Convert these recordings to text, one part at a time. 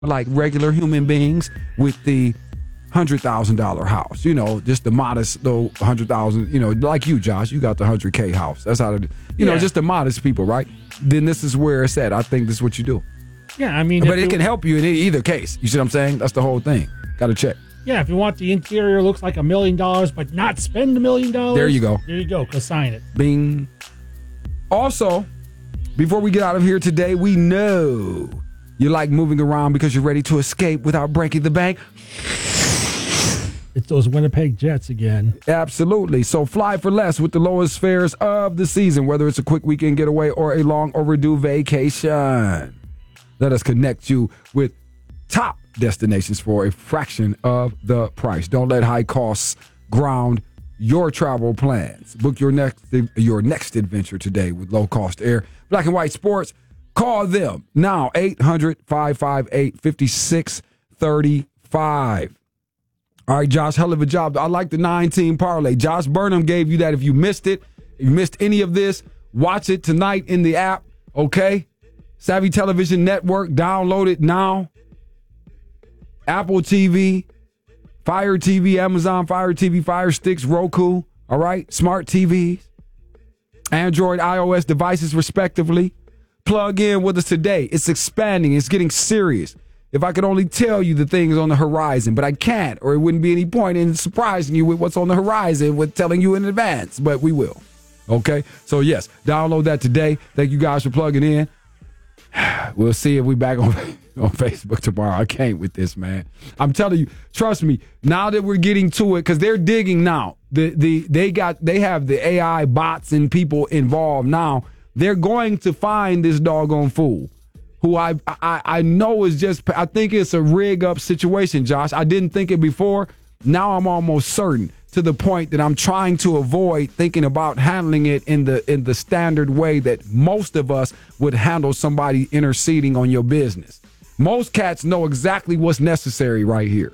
like regular human beings with the $100,000 house, just the modest though 100,000, like you, Josh, you got the 100K house. That's how, just the modest people, right? Then this is where it's at. I think this is what you do. Yeah, I mean, but it can help you in either case. You see what I'm saying? That's the whole thing. Got to check. Yeah, if you want the interior looks like $1 million, but not spend $1 million. There you go. There you go. Go sign it. Bing. Also, before we get out of here today, we know you like moving around because you're ready to escape without breaking the bank. It's those Winnipeg Jets again. Absolutely. So fly for less with the lowest fares of the season, whether it's a quick weekend getaway or a long overdue vacation. Let us connect you with top destinations for a fraction of the price. Don't let high costs ground your travel plans. Book your next adventure today with low-cost air. Black and White Sports. Call them now, 800-558-5635. All right, Josh, hell of a job. I like the 9-team parlay. Josh Burnham gave you that. If you missed it, if you missed any of this, watch it tonight in the app, okay? Savvy Television Network, download it now. Apple TV, Fire TV, Amazon Fire TV, Fire Sticks, Roku, all right? Smart TVs, Android, iOS devices, respectively. Plug in with us today. It's expanding. It's getting serious. If I could only tell you the things on the horizon, but I can't, or it wouldn't be any point in surprising you with what's on the horizon with telling you in advance, but we will. Okay? So, yes, download that today. Thank you guys for plugging in. We'll see if we back on Facebook tomorrow. I can't with this, man. I'm telling you, trust me, now that we're getting to it, because they're digging now. They have the AI bots and people involved now. They're going to find this doggone fool who I know is just, I think it's a rig up situation, Josh. I didn't think it before. Now I'm almost certain, to the point that I'm trying to avoid thinking about handling it in the standard way that most of us would handle somebody interceding on your business. Most cats know exactly what's necessary right here.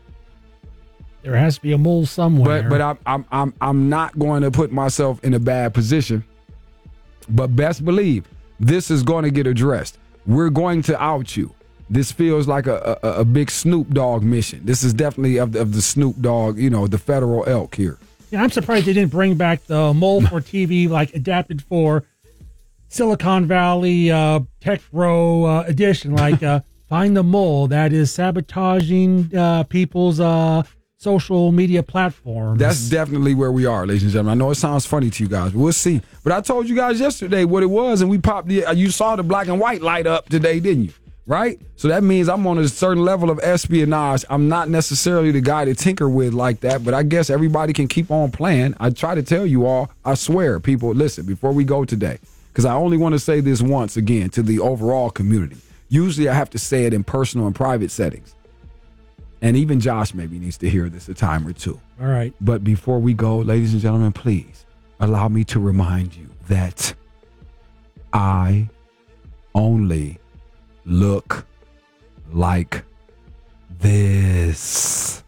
There has to be a mole somewhere. But I'm not going to put myself in a bad position. But best believe this is going to get addressed. We're going to out you. This feels like a big Snoop Dogg mission. This is definitely of the Snoop Dogg, the federal elk here. Yeah, I'm surprised they didn't bring back the mole for TV, like adapted for Silicon Valley Tech Bro edition, like find the mole that is sabotaging people's social media platforms. That's definitely where we are, ladies and gentlemen. I know it sounds funny to you guys. We'll see. But I told you guys yesterday what it was, and we popped you saw the black and white light up today, didn't you? Right? So that means I'm on a certain level of espionage. I'm not necessarily the guy to tinker with like that, but I guess everybody can keep on playing. I try to tell you all, I swear, people, listen, before we go today, because I only want to say this once again to the overall community. Usually I have to say it in personal and private settings. And even Josh maybe needs to hear this a time or two. All right. But before we go, ladies and gentlemen, please allow me to remind you that I only look like this.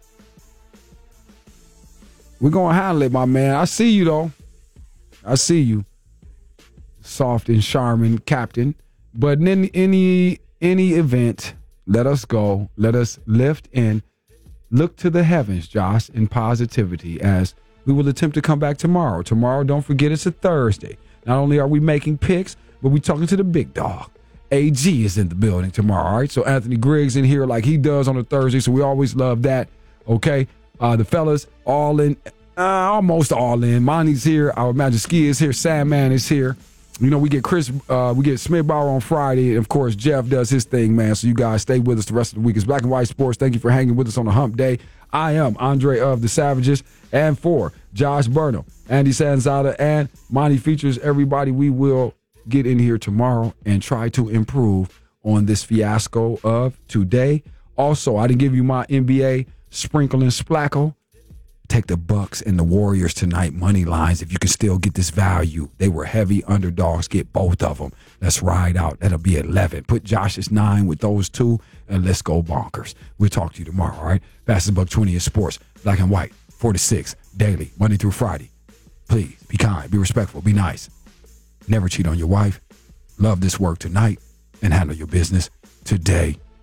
We're going to handle it, my man. I see you, though. I see you. Soft and charming captain. But in any event, let us go. Let us lift and look to the heavens, Josh, in positivity as we will attempt to come back tomorrow. Tomorrow, don't forget, it's a Thursday. Not only are we making picks, but we're talking to the big dog. AG is in the building tomorrow, all right? So Anthony Griggs in here like he does on a Thursday, so we always love that, okay? The fellas all in, almost all in. Monty's here. I would imagine Ski is here. Sandman is here. We get we get Smith Bauer on Friday. And, of course, Jeff does his thing, man. So you guys stay with us the rest of the week. It's Black and White Sports. Thank you for hanging with us on the hump day. I am Andre of the Savages. And for Josh Burnham, Andy Sanzada, and Monty Features, everybody, we will get in here tomorrow and try to improve on this fiasco of today. Also, I didn't give you my NBA sprinkle and splackle. Take the Bucks and the Warriors tonight, money lines, if you can still get this value. They were heavy underdogs. Get both of them. Let's ride out. That'll be 11. Put Josh's 9 with those two, and let's go bonkers. We'll talk to you tomorrow, all right? Fastest Buck 20 in sports. Black and White, 4 to 6, daily, Monday through Friday. Please, be kind, be respectful, be nice. Never cheat on your wife. Love this work tonight, and handle your business today.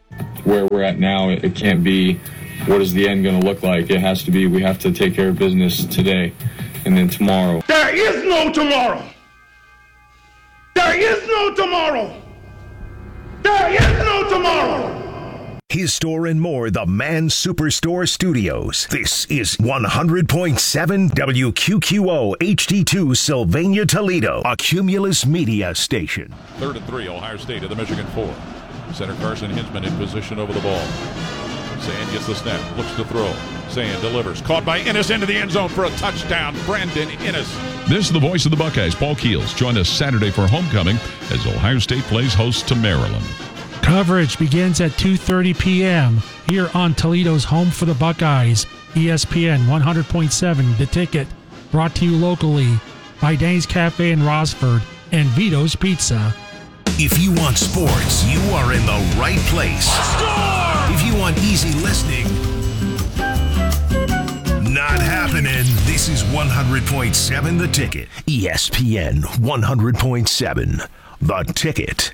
where we're at now. It can't be, what is the end going to look like? It has to be, we have to take care of business today and then tomorrow. There is no tomorrow. There is no tomorrow. There is no tomorrow. His store and more, the Man Superstore Studios. This is 100.7 WQQO HD2 Sylvania, Toledo, a Cumulus Media station. 3rd and 3, Ohio State at the Michigan 4. Center Carson Hinzman in position over the ball. Sand gets the snap, looks to throw. Sand delivers, caught by Innes into the end zone for a touchdown. Brandon Innes. This is the voice of the Buckeyes, Paul Keels. Join us Saturday for homecoming as Ohio State plays host to Maryland. Coverage begins at 2:30 p.m. here on Toledo's home for the Buckeyes, ESPN 100.7 The Ticket, brought to you locally by Dane's Cafe in Rossford and Vito's Pizza. If you want sports, you are in the right place. Score! If you want easy listening, not happening. This is 100.7 The Ticket. ESPN 100.7 The Ticket.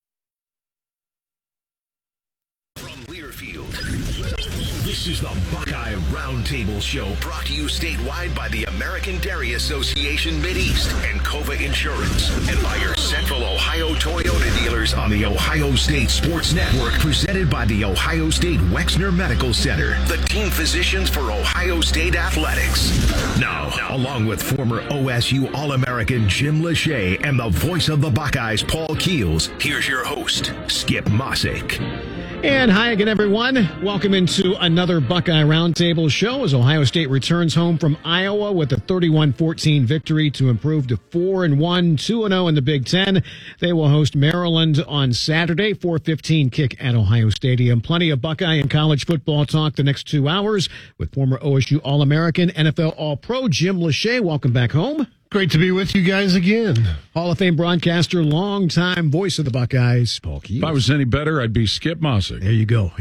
This is the Buckeye Roundtable Show, brought to you statewide by the American Dairy Association Mideast and Cova Insurance, and by your Central Ohio Toyota dealers on the Ohio State Sports Network, presented by the Ohio State Wexner Medical Center, the team physicians for Ohio State Athletics. Now, along with former OSU All-American Jim Lachey and the voice of the Buckeyes, Paul Keels, here's your host, Skip Mossick. And hi again, everyone. Welcome into another Buckeye Roundtable show as Ohio State returns home from Iowa with a 31-14 victory to improve to 4-1, 2-0 in the Big Ten. They will host Maryland on Saturday, 4:15 kick at Ohio Stadium. Plenty of Buckeye and college football talk the next 2 hours with former OSU All-American, NFL All-Pro Jim Lachey. Welcome back home. Great to be with you guys again. Hall of Fame broadcaster, longtime voice of the Buckeyes, Paul Keels. If I was any better, I'd be Skip Mossick. There you go.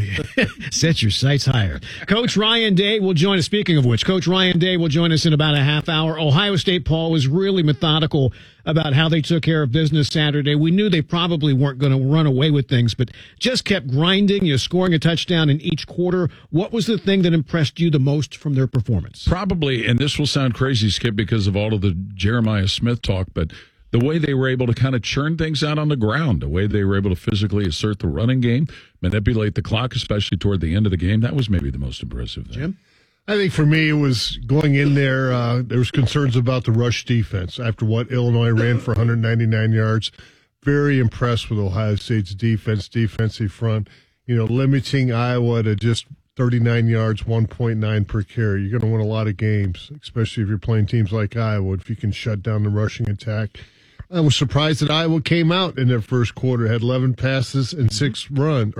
Set your sights higher. Coach Ryan Day will join us. Speaking of which, Coach Ryan Day will join us in about a half hour. Ohio State, Paul, was really methodical about how they took care of business Saturday. We knew they probably weren't going to run away with things, but just kept grinding. You're scoring a touchdown in each quarter. What was the thing that impressed you the most from their performance? Probably, and this will sound crazy, Skip, because of all of the Jeremiah Smith talk, but the way they were able to kind of churn things out on the ground, the way they were able to physically assert the running game, manipulate the clock, especially toward the end of the game, that was maybe the most impressive thing. Jim? I think for me, it was going in there. There was concerns about the rush defense after what Illinois ran for 199 yards. Very impressed with Ohio State's defensive front. You know, limiting Iowa to just 39 yards, 1.9 per carry. You're going to win a lot of games, especially if you're playing teams like Iowa, if you can shut down the rushing attack. I was surprised that Iowa came out in their first quarter, had 11 passes and 6 runs.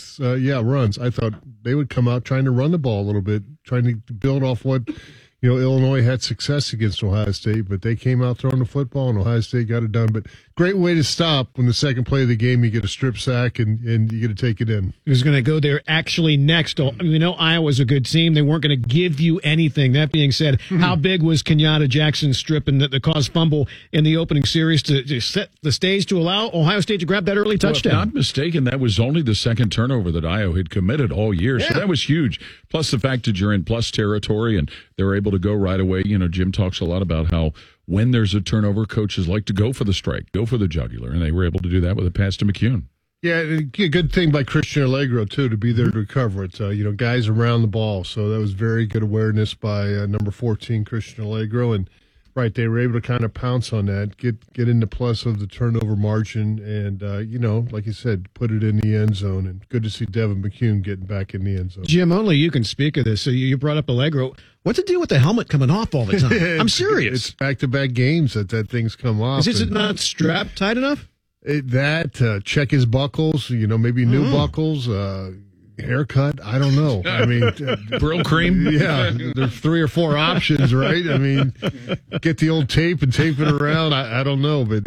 I thought they would come out trying to run the ball a little bit, trying to build off what, Illinois had success against Ohio State, but they came out throwing the football, and Ohio State got it done. But great way to stop when the second play of the game, you get a strip sack and you get to take it in. Who's going to go there actually next? We know Iowa's a good team. They weren't going to give you anything. That being said, how big was Kenyatta Jackson's strip and the caused fumble in the opening series to set the stage to allow Ohio State to grab that early touchdown? Well, if not mistaken, that was only the second turnover that Iowa had committed all year, so that was huge. Plus the fact that you're in plus territory and they're able to go right away. Jim talks a lot about how when there's a turnover, coaches like to go for the strike, go for the jugular, and they were able to do that with a pass to McCune. Yeah, a good thing by Christian Allegro, too, to be there to recover it. Guys around the ball, so that was very good awareness by number 14, Christian Allegro, and right, they were able to kind of pounce on that, get in the plus of the turnover margin, and, like you said, put it in the end zone. And good to see Devin McCune getting back in the end zone. Jim, only you can speak of this. So you brought up Allegro. What's the deal with the helmet coming off all the time? I'm serious. It's back-to-back games that thing's come off. Is it not strapped tight enough? Check his buckles, maybe new buckles, haircut. I don't know. I mean, Brill cream. Yeah, there's 3 or 4 options, right? I mean, get the old tape and tape it around. I don't know, but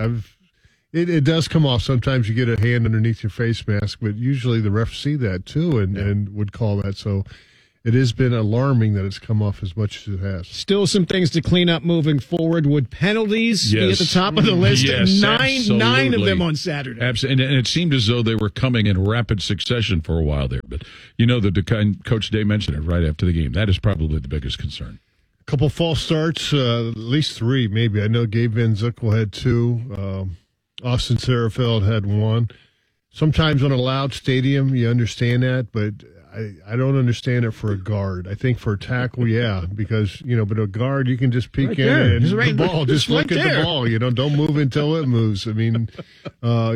it does come off. Sometimes you get a hand underneath your face mask, but usually the refs see that too and would call that. So it has been alarming that it's come off as much as it has. Still some things to clean up moving forward. Would penalties be at the top of the list? Yes, nine of them on Saturday. Absolutely. And it seemed as though they were coming in rapid succession for a while there. But, Coach Day mentioned it right after the game. That is probably the biggest concern. A couple false starts, at least 3 maybe. I know Gabe Van Zuckel had 2. Austin Serafeld had 1. Sometimes on a loud stadium, you understand that, but I don't understand it for a guard. I think for a tackle, yeah, because, but a guard, you can just peek in and the ball, just look at the ball, don't move until it moves. I mean, but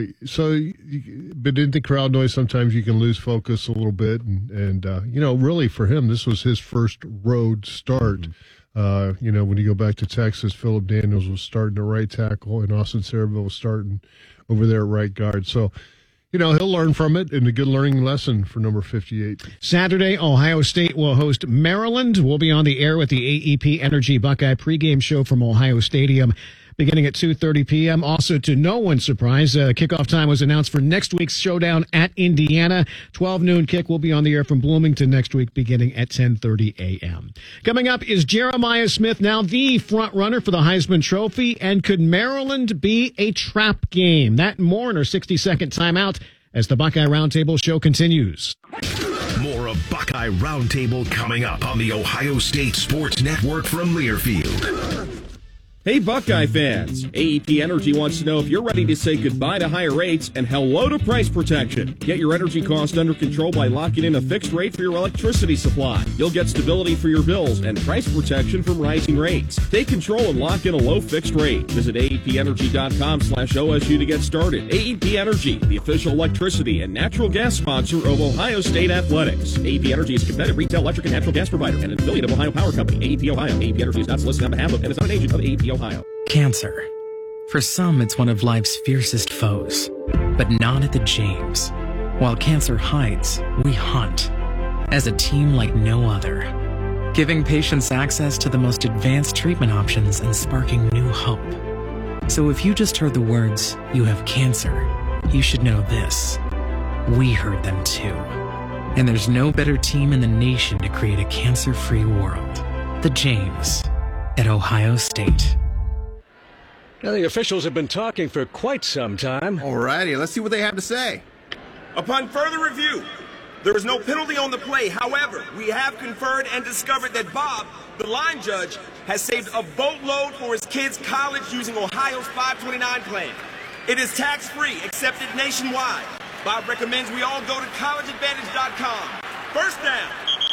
in the crowd noise, sometimes you can lose focus a little bit. And really for him, this was his first road start. When you go back to Texas, Philip Daniels was starting at right tackle and Austin Serafeld was starting over there at right guard. So, he'll learn from it, and a good learning lesson for number 58. Saturday, Ohio State will host Maryland. We'll be on the air with the AEP Energy Buckeye pregame show from Ohio Stadium beginning at 2:30 p.m. Also, to no one's surprise, kickoff time was announced for next week's showdown at Indiana. 12 noon kick will be on the air from Bloomington next week beginning at 10:30 a.m. Coming up is Jeremiah Smith, now the front runner for the Heisman Trophy, and could Maryland be a trap game? That and more in our 60-second timeout as the Buckeye Roundtable show continues. More of Buckeye Roundtable coming up on the Ohio State Sports Network from Learfield. Hey Buckeye fans, AEP Energy wants to know if you're ready to say goodbye to higher rates and hello to price protection. Get your energy cost under control by locking in a fixed rate for your electricity supply. You'll get stability for your bills and price protection from rising rates. Take control and lock in a low fixed rate. Visit AEPenergy.com/OSU to get started. AEP Energy, the official electricity and natural gas sponsor of Ohio State Athletics. AEP Energy is a competitive retail electric and natural gas provider and an affiliate of Ohio Power Company. AEP Ohio. AEP Energy is not solicited on behalf of and is not an agent of AEP Ohio. Cancer. For some, it's one of life's fiercest foes, but not at the James. While cancer hides, we hunt. As a team like no other. Giving patients access to the most advanced treatment options and sparking new hope. So if you just heard the words, "you have cancer," you should know this. We heard them too. And there's no better team in the nation to create a cancer-free world. The James at Ohio State. Now, the officials have been talking for quite some time. Alrighty, let's see what they have to say. Upon further review, there was no penalty on the play. However, we have conferred and discovered that Bob, the line judge, has saved a boatload for his kids' college using Ohio's 529 plan. It is tax-free, accepted nationwide. Bob recommends we all go to collegeadvantage.com. First down.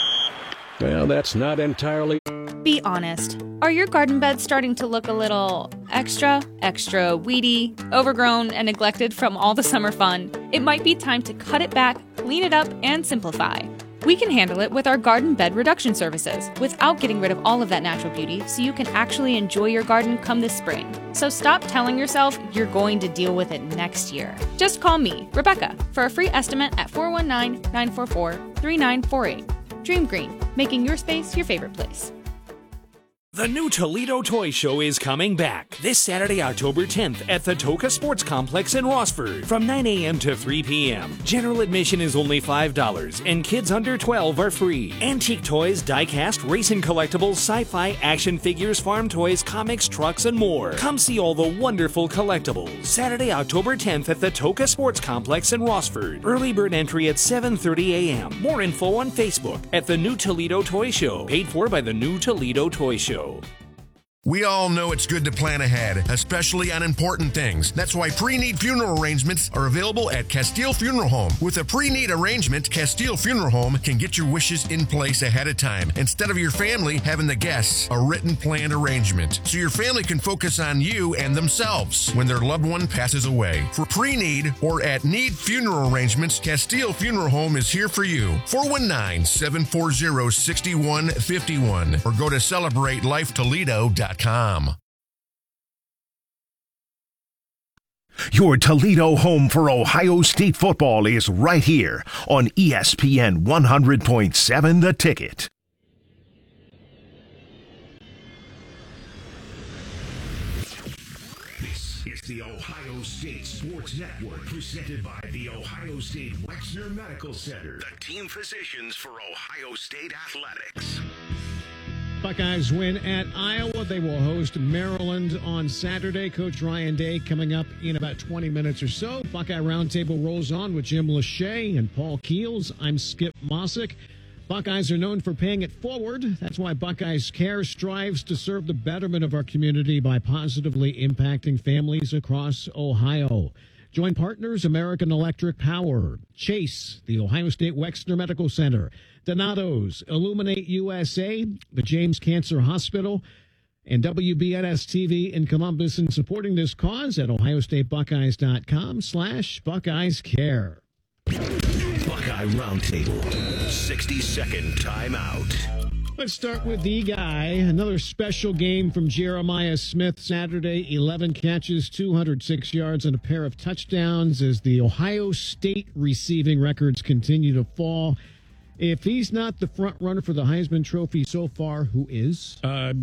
Well, that's not entirely... Be honest. Are your garden beds starting to look a little extra weedy, overgrown, and neglected from all the summer fun? It might be time to cut it back, clean it up, and simplify. We can handle it with our garden bed reduction services without getting rid of all of that natural beauty so you can actually enjoy your garden come this spring. So stop telling yourself you're going to deal with it next year. Just call me, Rebecca, for a free estimate at 419-944-3948. Dream Green, making your space your favorite place. The new Toledo Toy Show is coming back this Saturday, October 10th at the Toca Sports Complex in Rossford from 9 a.m. to 3 p.m. General admission is only $5 and kids under 12 are free. Antique toys, die-cast, racing collectibles, sci-fi, action figures, farm toys, comics, trucks, and more. Come see all the wonderful collectibles. Saturday, October 10th at the Toca Sports Complex in Rossford. Early bird entry at 7:30 a.m. More info on Facebook at the New Toledo Toy Show. Paid for by the New Toledo Toy Show. We all know it's good to plan ahead, especially on important things. That's why pre-need funeral arrangements are available at Castile Funeral Home. With a pre-need arrangement, Castile Funeral Home can get your wishes in place ahead of time, instead of your family having the guests a written planned arrangement, so your family can focus on you and themselves when their loved one passes away. For pre-need or at need funeral arrangements, Castile Funeral Home is here for you. 419-740-6151 or go to CelebrateLifeToledo.com. Your Toledo home for Ohio State football is right here on ESPN 100.7 The Ticket. This is the Ohio State Sports Network. Presented by the Ohio State Wexner Medical Center. The team physicians for Ohio State Athletics. Buckeyes win at Iowa. They will host Maryland on Saturday. Coach Ryan Day coming up in about 20 minutes or so. Buckeye Roundtable rolls on with Jim Lachey and Paul Keels. I'm Skip Mossick. Buckeyes are known for paying it forward. That's why Buckeyes Care strives to serve the betterment of our community by positively impacting families across Ohio. Join partners American Electric Power, Chase, the Ohio State Wexner Medical Center, Donato's, Illuminate USA, the James Cancer Hospital, and WBNS TV in Columbus in supporting this cause at ohiostatebuckeyes.com/Buckeyes Care. Buckeye Roundtable. 60-second timeout. Let's start with the guy. Another special game from Jeremiah Smith Saturday. 11 catches, 206 yards, and a pair of touchdowns as the Ohio State receiving records continue to fall. If he's not the front runner for the Heisman Trophy so far, who is?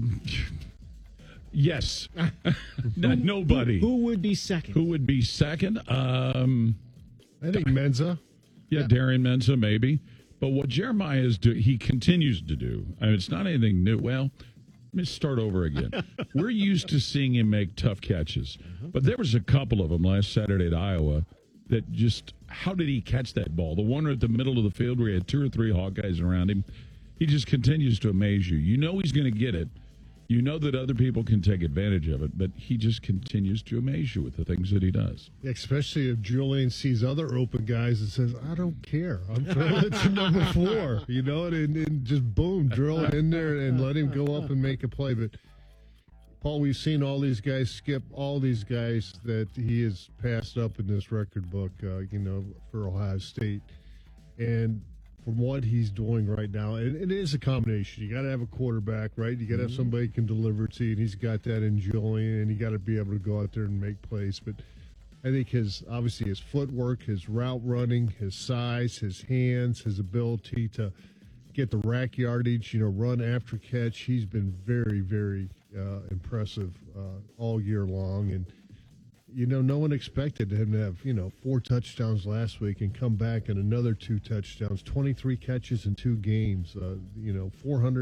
Yes. Nobody. Who would be second? Who would be second? I think Menza. Yeah, Darian Menza, maybe. But what Jeremiah is doing, he continues to do. I mean, it's not anything new. Well, let me start over again. We're used to seeing him make tough catches. But there was a couple of them last Saturday at Iowa that just, how did he catch that ball? The one at the middle of the field where he had 2 or 3 Hawkeyes around him. He just continues to amaze you. You know he's going to get it. You know that other people can take advantage of it, but he just continues to amaze you with the things that he does. Especially if Julian sees other open guys and says, I don't care. I'm throwing it to number 4, you know, and just boom, drill it in there and let him go up and make a play. But, Paul, we've seen all these guys skip, all these guys that he has passed up in this record book, you know, for Ohio State. And from what he's doing right now, and it is a combination. You got to have a quarterback, right? You got to have somebody who can deliver to you, and he's got that in Julian, and you got to be able to go out there and make plays. But I think his footwork, his route running, his size, his hands, his ability to get the rack yardage, you know, run after catch, he's been very, very impressive all year long. And you know, no one expected him to have, you know, 4 touchdowns last week and come back and another 2 touchdowns, 23 catches in 2 games, you know,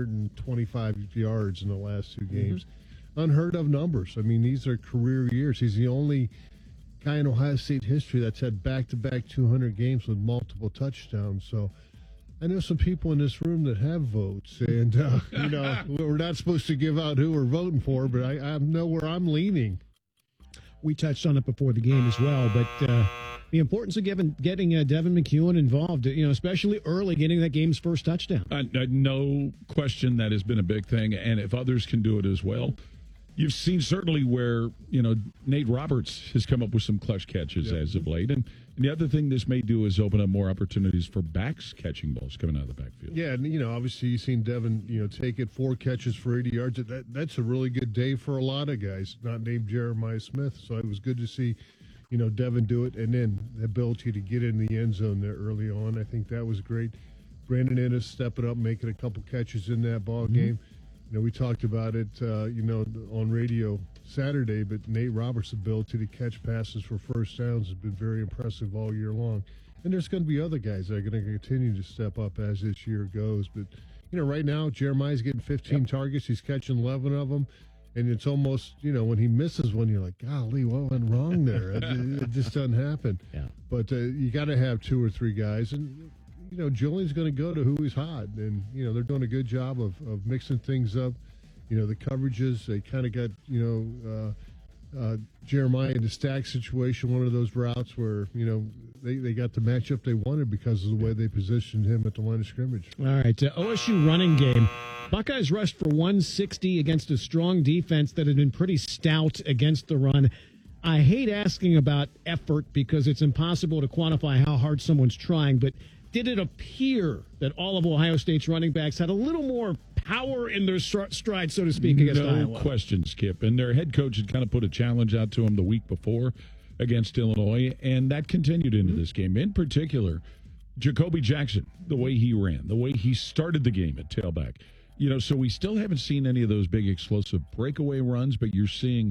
425 yards in the last 2 games. Unheard of numbers. I mean, these are career years. He's the only guy in Ohio State history that's had back-to-back 200 games with multiple touchdowns. So I know some people in this room that have votes, and, you know, we're not supposed to give out who we're voting for, but I know where I'm leaning. We touched on it before the game as well, but the importance of getting Devin McEwen involved, you know, especially early, getting that game's first touchdown. No question that has been a big thing, and if others can do it as well. You've seen certainly where, you know, Nate Roberts has come up with some clutch catches as of late. And the other thing this may do is open up more opportunities for backs catching balls coming out of the backfield. Yeah, and, you know, obviously you've seen Devin, you know, take it 4 catches for 80 yards. That's a really good day for a lot of guys, not named Jeremiah Smith. So it was good to see, you know, Devin do it. And then the ability to get in the end zone there early on. I think that was great. Brandon Ennis stepping up, making a couple catches in that ball game. You know, we talked about it, you know, on radio Saturday, but Nate Roberts' ability to catch passes for first downs has been very impressive all year long. And there's going to be other guys that are going to continue to step up as this year goes. But, you know, right now, Jeremiah's getting 15 targets. He's catching 11 of them. And it's almost, you know, when he misses one, you're like, golly, what went wrong there? It just doesn't happen. Yeah. But you got to have 2 or 3 guys. And, you know, Julian's going to go to who he's hot. And, you know, they're doing a good job of mixing things up. You know, the coverages, they kind of got, you know, Jeremiah in the stack situation, one of those routes where, you know, they got the matchup they wanted because of the way they positioned him at the line of scrimmage. All right, OSU running game. Buckeyes rushed for 160 against a strong defense that had been pretty stout against the run. I hate asking about effort because it's impossible to quantify how hard someone's trying, but did it appear that all of Ohio State's running backs had a little more power in their stride, so to speak, against Iowa? No question, Skip. And their head coach had kind of put a challenge out to him the week before against Illinois, and that continued into this game. In particular, Jacoby Jackson, the way he ran, the way he started the game at tailback. You know, so we still haven't seen any of those big explosive breakaway runs, but you're seeing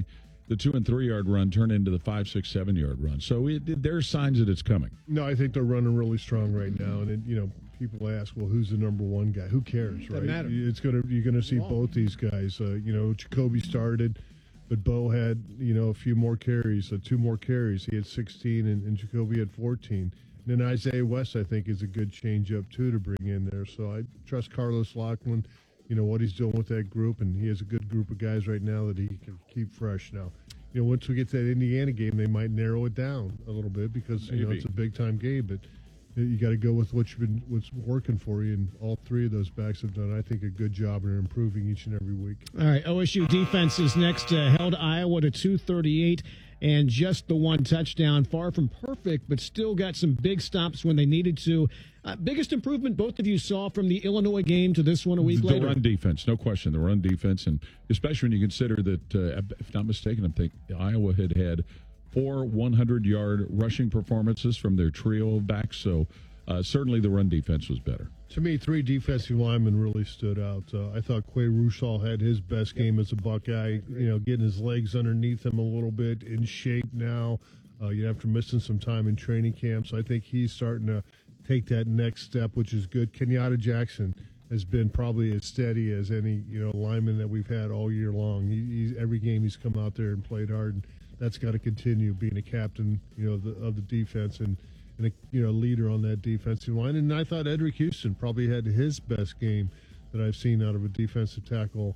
the 2 and 3 yard run turn into the 5, 6, 7 yard run. So there's signs that it's coming. No, I think they're running really strong right now. And, people ask, well, who's the number one guy? Who cares, right? Doesn't matter. You're going to see both these guys. Jacoby started, but Bo had, a few more carries, 2 more carries. He had 16, and Jacoby had 14. And then Isaiah West, I think, is a good change-up, too, to bring in there. So I trust Carlos Loughlin, what he's doing with that group, and he has a good group of guys right now that he can keep fresh now. Once we get to that Indiana game, they might narrow it down a little bit because, it's a big-time game, but you got to go with what's working for you, and all 3 of those backs have done, I think, a good job and are improving each and every week. All right, OSU defense is next. Held Iowa to 238 and just the 1 touchdown. Far from perfect, but still got some big stops when they needed to. Biggest improvement both of you saw from the Illinois game to this one a week later? The run defense, no question. The run defense, and especially when you consider that, if not mistaken, I think Iowa had 4 100-yard rushing performances from their trio of backs. So certainly the run defense was better. To me, 3 defensive linemen really stood out. I thought Quay Rushall had his best game as a Buckeye, getting his legs underneath him a little bit, in shape now, after missing some time in training camp. So I think he's starting to take that next step, which is good. Kenyatta Jackson has been probably as steady as any, lineman that we've had all year long. Every game he's come out there and played hard, and that's got to continue, being a captain, of the defense and a leader on that defensive line. And I thought Edric Houston probably had his best game that I've seen out of a defensive tackle,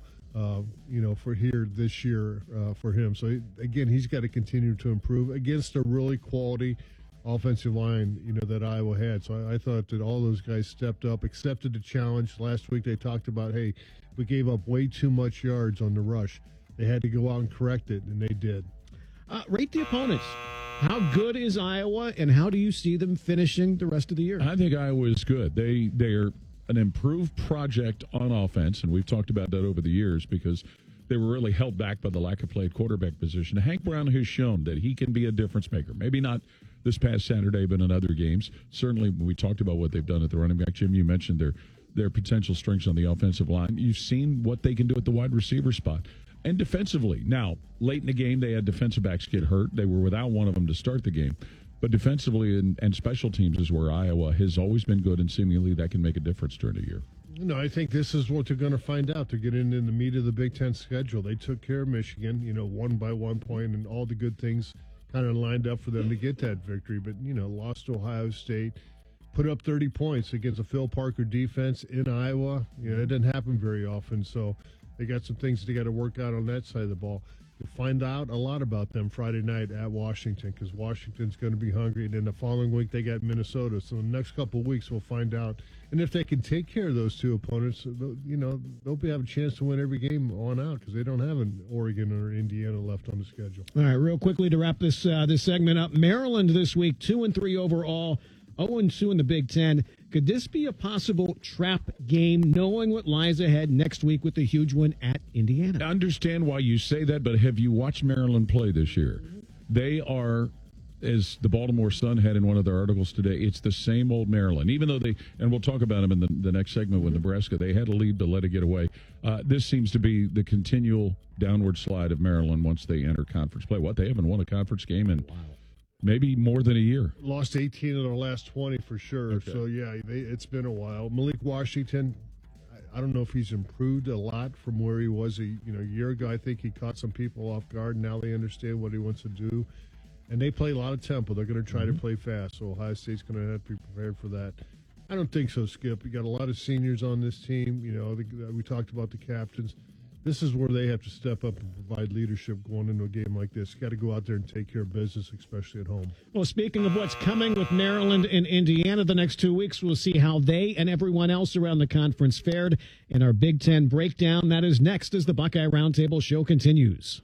for here this year for him. So again, he's got to continue to improve against a really quality offensive line, that Iowa had. So I thought that all those guys stepped up, accepted the challenge. Last week they talked about, hey, we gave up way too much yards on the rush. They had to go out and correct it, and they did. Rate the opponents. How good is Iowa, and how do you see them finishing the rest of the year? I think Iowa is good. They're an improved project on offense, and we've talked about that over the years because they were really held back by the lack of play at quarterback position. Hank Brown has shown that he can be a difference maker. Maybe not this past Saturday, but in other games. Certainly, when we talked about what they've done at the running back, Jim, you mentioned their potential strengths on the offensive line. You've seen what they can do at the wide receiver spot. And defensively, now, late in the game, they had defensive backs get hurt. They were without one of them to start the game. But defensively and special teams is where Iowa has always been good, and seemingly that can make a difference during the year. No, I think this is what they're going to find out. They're getting in the meat of the Big Ten schedule. They took care of Michigan, 1 by 1 point, and all the good things kind of lined up for them to get that victory. But, lost to Ohio State, put up 30 points against a Phil Parker defense in Iowa. It doesn't happen very often. So they got some things they got to work out on that side of the ball. You'll find out a lot about them Friday night at Washington because Washington's going to be hungry. And then the following week, they got Minnesota. So the next couple of weeks, we'll find out. And if they can take care of those 2 opponents, they'll have a chance to win every game on out because they don't have an Oregon or Indiana left on the schedule. All right, real quickly to wrap this segment up. Maryland this week, 2-3 overall, 0-2 in the Big Ten. Could this be a possible trap game, knowing what lies ahead next week with the huge win at Indiana? I understand why you say that, but have you watched Maryland play this year? They are, as the Baltimore Sun had in one of their articles today, it's the same old Maryland. Even though and we'll talk about them in the next segment with Nebraska, they had a lead to let it get away. This seems to be the continual downward slide of Maryland once they enter conference play. They haven't won a conference game in maybe more than a year. Lost 18 of their last 20 for sure. Okay. So, yeah, it's been a while. Malik Washington, I don't know if he's improved a lot from where he was a year ago. I think he caught some people off guard. Now they understand what he wants to do. And they play a lot of tempo. They're going to try to play fast. So Ohio State's going to have to be prepared for that. I don't think so, Skip. You got a lot of seniors on this team. We talked about the captains. This is where they have to step up and provide leadership going into a game like this. Got to go out there and take care of business, especially at home. Well, speaking of what's coming with Maryland and Indiana the next 2 weeks, we'll see how they and everyone else around the conference fared in our Big Ten breakdown. That is next as the Buckeye Roundtable show continues.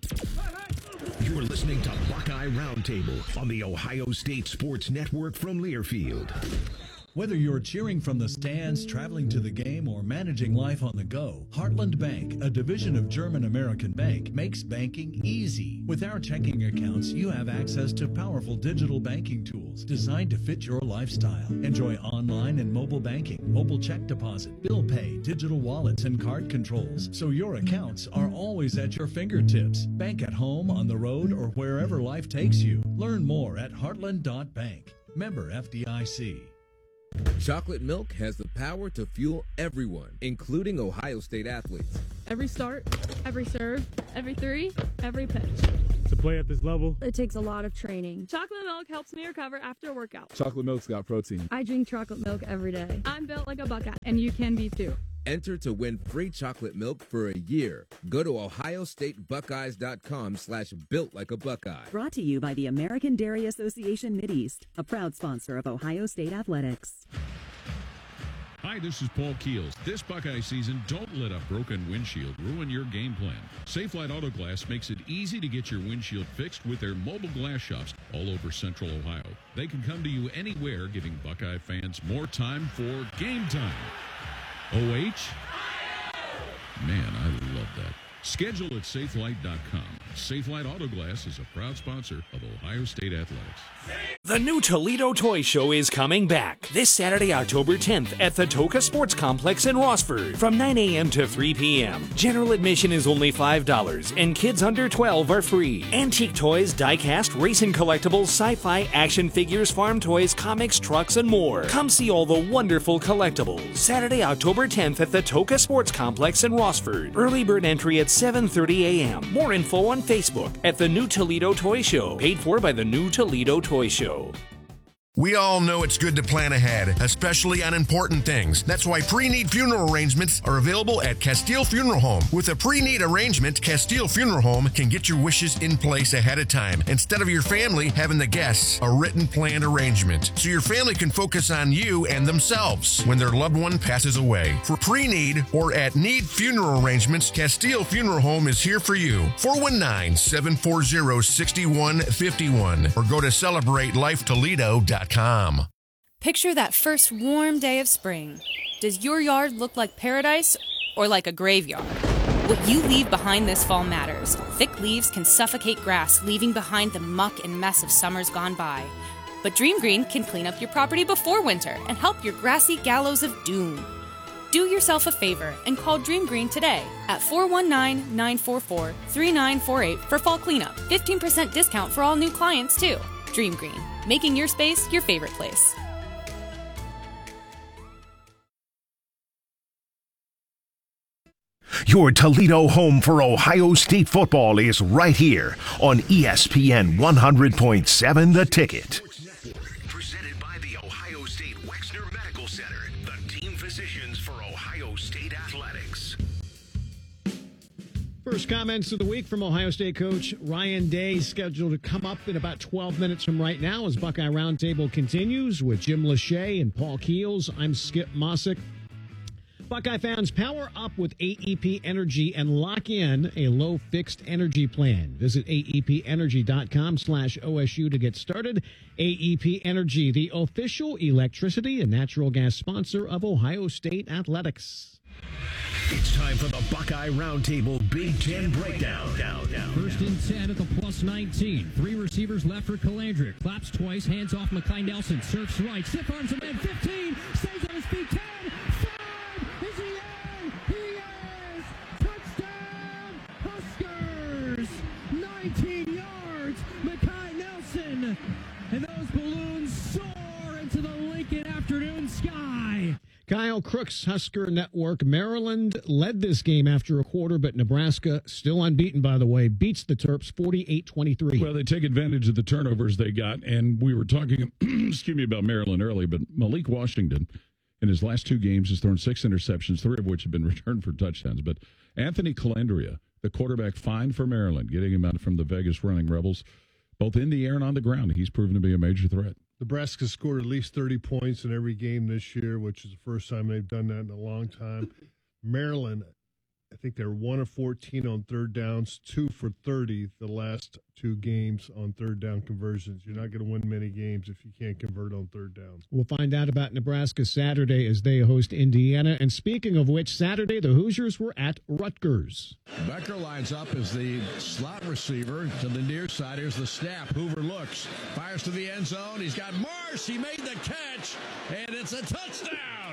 You're listening to Buckeye Roundtable on the Ohio State Sports Network from Learfield. Whether you're cheering from the stands, traveling to the game, or managing life on the go, Heartland Bank, a division of German American Bank, makes banking easy. With our checking accounts, you have access to powerful digital banking tools designed to fit your lifestyle. Enjoy online and mobile banking, mobile check deposit, bill pay, digital wallets, and card controls, so your accounts are always at your fingertips. Bank at home, on the road, or wherever life takes you. Learn more at heartland.bank. Member FDIC. Chocolate milk has the power to fuel everyone, including Ohio State athletes. Every start, every serve, every three, every pitch. To play at this level, it takes a lot of training. Chocolate milk helps me recover after a workout. Chocolate milk's got protein. I drink chocolate milk every day. I'm built like a Buckeye, and you can be too. Enter to win free chocolate milk for a year. Go to ohiostatebuckeyes.com/built like a Buckeye. Brought to you by the American Dairy Association Mideast, a proud sponsor of Ohio State Athletics. Hi, this is Paul Keels. This Buckeye season, don't let a broken windshield ruin your game plan. Safelite Auto Glass makes it easy to get your windshield fixed with their mobile glass shops all over Central Ohio. They can come to you anywhere, giving Buckeye fans more time for game time. OH? Man, I love that. Schedule at safelite.com. Safelite Auto Glass is a proud sponsor of Ohio State Athletics. The new Toledo Toy Show is coming back this Saturday, October 10th at the Toka Sports Complex in Rossford from 9 a.m. to 3 p.m. General admission is only $5 and kids under 12 are free. Antique toys, die-cast, racing collectibles, sci-fi, action figures, farm toys, comics, trucks, and more. Come see all the wonderful collectibles. Saturday, October 10th at the Toka Sports Complex in Rossford. Early bird entry at 7:30 a.m. More info on Facebook at the New Toledo Toy Show. Paid for by the New Toledo Toy Show. We all know it's good to plan ahead, especially on important things. That's why pre-need funeral arrangements are available at Castile Funeral Home. With a pre-need arrangement, Castile Funeral Home can get your wishes in place ahead of time, instead of your family having the guests a written planned arrangement, so your family can focus on you and themselves when their loved one passes away. For pre-need or at need funeral arrangements, Castile Funeral Home is here for you. 419-740-6151 or go to CelebrateLifeToledo.com. Picture that first warm day of spring. Does your yard look like paradise or like a graveyard? What you leave behind this fall matters. Thick leaves can suffocate grass, leaving behind the muck and mess of summers gone by. But Dream Green can clean up your property before winter and help your grassy gallows of doom. Do yourself a favor and call Dream Green today at 419-944-3948 for fall cleanup. 15% discount for all new clients, too. Dream Green, making your space your favorite place. Your Toledo home for Ohio State football is right here on ESPN 100.7 The Ticket. Presented by the Ohio State Wexner Medical Center, the team physicians for Ohio State Athletics. First comments of the week from Ohio State coach Ryan Day, scheduled to come up in about 12 minutes from right now as Buckeye Roundtable continues with Jim Lachey and Paul Keels. I'm Skip Mossick. Buckeye fans, power up with AEP Energy and lock in a low fixed energy plan. Visit aepenergy.com/OSU to get started. AEP Energy, the official electricity and natural gas sponsor of Ohio State Athletics. It's time for the Buckeye Roundtable Big Ten Breakdown. First and 10 at the plus 19. Three receivers left for Calandrick. Claps twice, hands off Mackay Nelson. Surfs right, stiff arms him in. 15, stays on his feet. 10, 5, is he in? He is! Touchdown, Huskers! 19 yards, Mackay Nelson. And those balloons soar into the Lincoln afternoon sky. Kyle Crooks, Husker Network. Maryland led this game after a quarter, but Nebraska, still unbeaten, by the way, beats the Terps 48-23. Well, they take advantage of the turnovers they got, and we were talking, about Maryland early, but Malik Washington, in his last two games, has thrown 6 interceptions, 3 of which have been returned for touchdowns. But Anthony Calandria, the quarterback, fined for Maryland, getting him out from the Vegas Running Rebels, both in the air and on the ground. He's proven to be a major threat. Nebraska scored at least 30 points in every game this year, which is the first time they've done that in a long time. Maryland, I think they're 1 of 14 on third downs, 2 for 30 the last 2 games on third down conversions. You're not going to win many games if you can't convert on third down. We'll find out about Nebraska Saturday as they host Indiana. And speaking of which, Saturday the Hoosiers were at Rutgers. Becker lines up as the slot receiver to the near side. Here's the snap. Hoover looks, fires to the end zone. He's got Marsh. He made the catch, and it's a touchdown.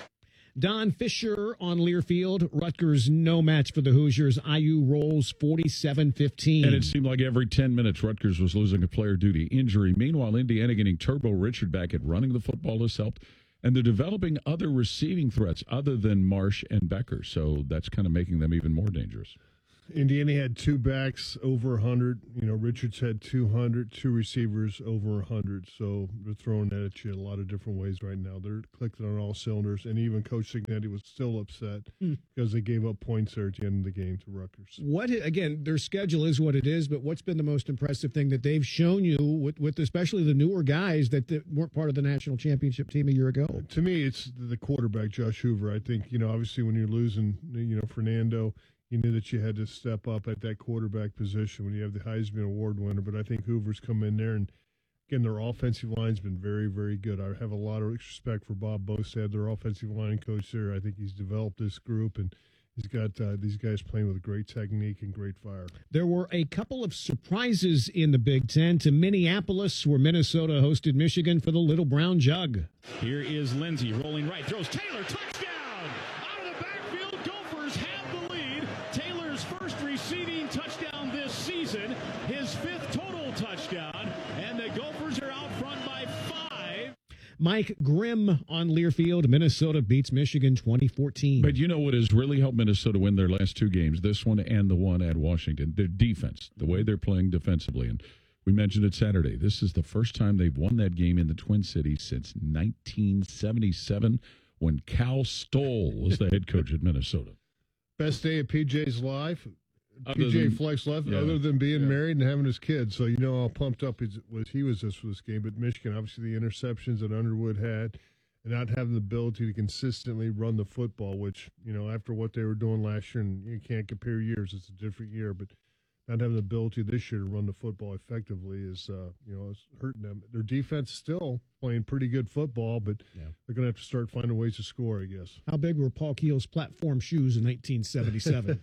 Don Fisher on Learfield. Rutgers no match for the Hoosiers. IU rolls 47-15. And it seemed like every 10 minutes Rutgers was losing a player due to injury. Meanwhile, Indiana getting Turbo Richard back at running the football has helped. And they're developing other receiving threats other than Marsh and Becker. So that's kind of making them even more dangerous. Indiana had 2 backs over 100. Richards had 200, 2 receivers over 100. So they're throwing that at you a lot of different ways right now. They're clicking on all cylinders. And even Coach Signetti was still upset because they gave up points there at the end of the game to Rutgers. Again, their schedule is what it is, but what's been the most impressive thing that they've shown you with especially the newer guys that weren't part of the national championship team a year ago? To me, it's the quarterback, Josh Hoover. I think, obviously when you're losing, Fernando, you knew that you had to step up at that quarterback position when you have the Heisman Award winner. But I think Hoover's come in there, and again, their offensive line's been very, very good. I have a lot of respect for Bob Bostad, their offensive line coach there. I think he's developed this group, and he's got these guys playing with great technique and great fire. There were a couple of surprises in the Big Ten to Minneapolis, where Minnesota hosted Michigan for the Little Brown Jug. Here is Lindsey rolling right, throws Taylor, touchdown! Out of the backfield, Gophers have the lead. Taylor's first receiving touchdown this season, his 5th total touchdown, and the Gophers are out front by 5. Mike Grimm on Learfield. Minnesota beats Michigan 2014. But you know what has really helped Minnesota win their last 2 games, this one and the one at Washington? Their defense, the way they're playing defensively. And we mentioned it Saturday. This is the first time they've won that game in the Twin Cities since 1977 when Cal Stoll was the head coach at Minnesota. Best day of PJ's life, PJ Fleck's life, other than being married and having his kids. So how pumped up he was for this game. But Michigan, obviously the interceptions that Underwood had, and not having the ability to consistently run the football, which, after what they were doing last year, and you can't compare years, it's a different year, but not having the ability this year to run the football effectively is hurting them. Their defense still playing pretty good football, but they're going to have to start finding ways to score, I guess. How big were Paul Keel's platform shoes in 1977?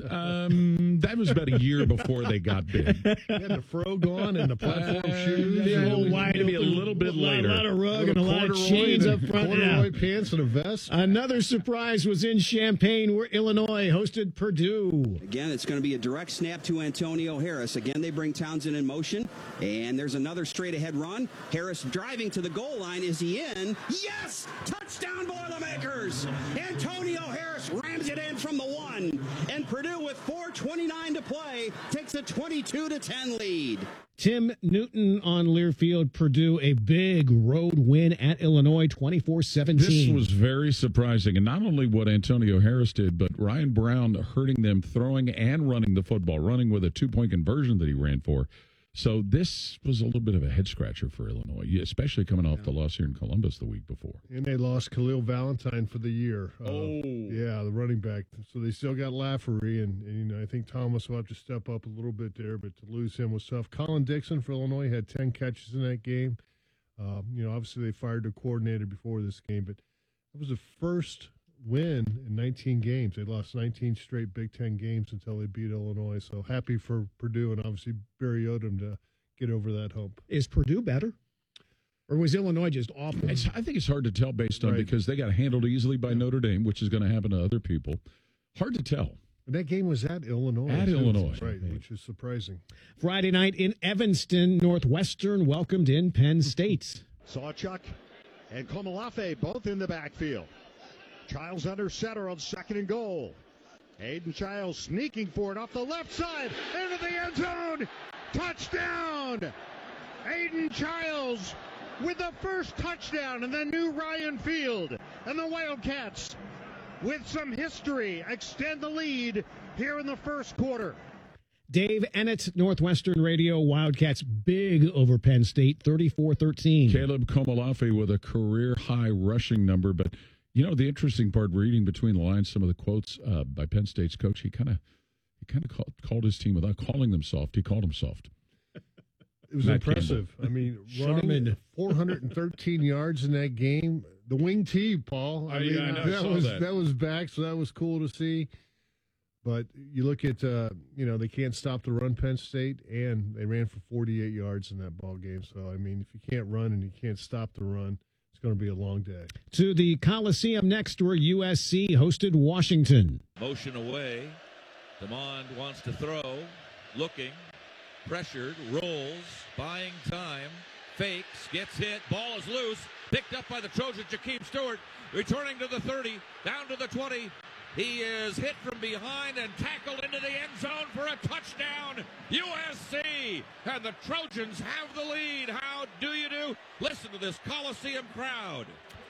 That was about a year before they got big. He had the fro gone and the platform shoes. Maybe a little bit later. A lot of rug and a lot of chains up front. Corduroy pants and a vest. Another surprise was in Champaign, where Illinois hosted Purdue. Again, it's going to be a direct snap to Antonio Harris. Again, they bring Townsend in motion, and there's another straight-ahead run. Harris driving to the goal line. Is he in? Yes! Touchdown, Boilermakers! Antonio Harris rams it in from the 1, and Purdue, with 4:29 to play, takes a 22-10 lead. Tim Newton on Learfield. Purdue, a big road win at Illinois, 24-17. This was very surprising, and not only what Antonio Harris did, but Ryan Brown hurting them throwing and running the football, running with a 2-point conversion that he ran for. So this was a little bit of a head-scratcher for Illinois, especially coming off the loss here in Columbus the week before. And they lost Khalil Valentine for the year. Yeah, the running back. So they still got Lafferty, and I think Thomas will have to step up a little bit there, but to lose him was tough. Colin Dixon for Illinois had 10 catches in that game. Obviously they fired their coordinator before this game, but that was the first win in 19 games. They lost 19 straight Big Ten games until they beat Illinois. So happy for Purdue and obviously Barry Odom to get over that hump. Is Purdue better? Or was Illinois just awful? I think it's hard to tell based on because they got handled easily by Notre Dame, which is going to happen to other people. Hard to tell. And that game was at Illinois. Right, which is surprising. Friday night in Evanston, Northwestern welcomed in Penn State. Sawchuk and Komalafe both in the backfield. Childs under center on 2nd and goal. Aiden Childs sneaking for it off the left side into the end zone. Touchdown! Aiden Childs with the first touchdown in the new Ryan Field. And the Wildcats, with some history, extend the lead here in the first quarter. Dave Ennett, Northwestern Radio. Wildcats big over Penn State, 34-13. Caleb Komalafe with a career-high rushing number, but You know, the interesting part, reading between the lines, some of the quotes by Penn State's coach, he kind of called his team without calling them soft. He called them soft. It was impressive. I mean, running 413 yards in that game. The wing T, Paul. I know, that was back, so that was cool to see. But you look at, they can't stop the run, Penn State, and they ran for 48 yards in that ball game. So, I mean, if you can't run and you can't stop the run, it's going to be a long day. To the Coliseum next, where USC hosted Washington. Motion away. DeMond wants to throw. Looking. Pressured. Rolls. Buying time. Fakes. Gets hit. Ball is loose. Picked up by the Trojans. Jakeem Stewart returning to the 30. Down to the 20. He is hit from behind and tackled into the end zone for a touchdown. USC. And the Trojans have the lead. How do you do? Listen to this Coliseum crowd.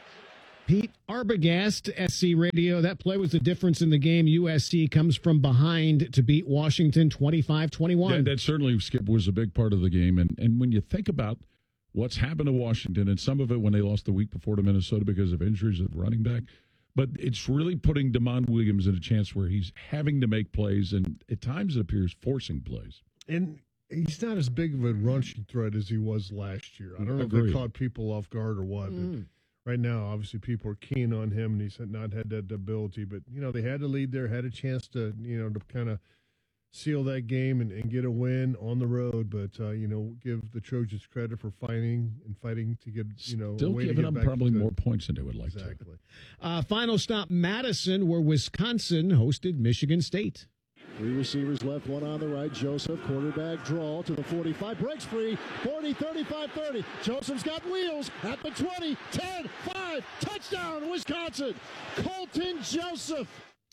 Pete Arbogast, SC Radio. That play was the difference in the game. USC comes from behind to beat Washington 25-21. Yeah, that certainly, Skip, was a big part of the game. And when you think about what's happened to Washington, and some of it when they lost the week before to Minnesota because of injuries at running back, but it's really putting DeMond Williams in a chance where he's having to make plays, and at times it appears forcing plays. And he's not as big of a rushing threat as he was last year. I don't know if they caught people off guard or what, but right now, obviously, people are keen on him, and he's not had that ability. But, they had to lead there, had a chance to, to kind of seal that game and get a win on the road. But, give the Trojans credit for fighting to get, Still giving them probably more points than they would like to. Final stop, Madison, where Wisconsin hosted Michigan State. 3 receivers left, one on the right. Joseph, quarterback draw to the 45, breaks free, 40, 35, 30. Joseph's got wheels at the 20, 10, 5, touchdown, Wisconsin. Colton Joseph.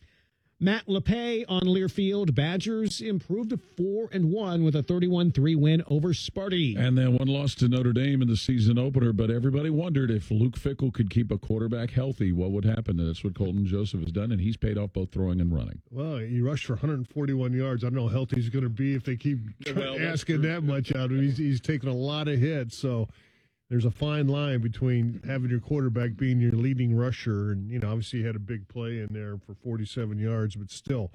Matt LePay on Learfield. Badgers improved to 4-1 with a 31-3 win over Sparty. And then one loss to Notre Dame in the season opener, but everybody wondered if Luke Fickell could keep a quarterback healthy, what would happen? And that's what Colton Joseph has done, and he's paid off both throwing and running. Well, he rushed for 141 yards. I don't know how healthy he's going to be if they keep asking that much out of him. He's taken a lot of hits, so there's a fine line between having your quarterback being your leading rusher, and obviously he had a big play in there for 47 yards, but still,